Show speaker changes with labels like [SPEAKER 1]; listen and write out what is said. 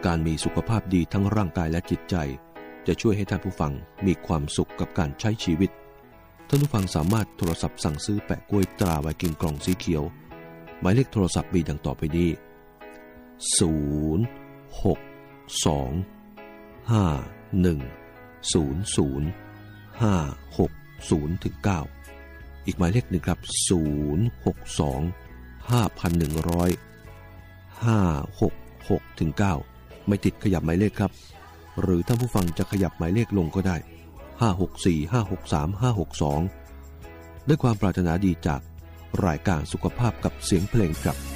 [SPEAKER 1] การมีสุขภาพดีทั้งร่างกายและจิตใจจะช่วยให้ท่านผู้ฟังมีความสุขกับการใช้ชีวิตท่านผู้ฟังสามารถโทรศัพท์สั่งซื้อแปะกล้วยตราไวกิ้งกล่องสีเขียวหมายเลขโทรศัพท์มีดังต่อไปนี้062-5100-560-9อีกหมายเลขหนึ่งครับ062-510-566-9ไม่ติดขยับหมายเลขครับหรือท่านผู้ฟังจะขยับหมายเลขลงก็ได้564-563-562ด้วยความปรารถนาดีจากรายการสุขภาพกับเสียงเพลงครับ